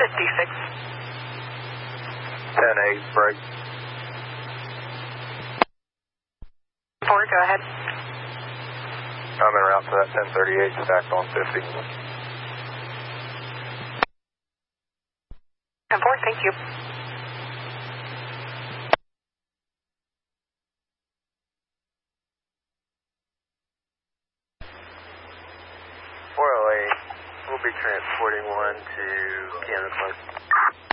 56. 10-8, break. 4, go ahead. I'm en route to that 1038, stacked on 50. 10-4, thank you. We'll be transporting one to Canada Clark.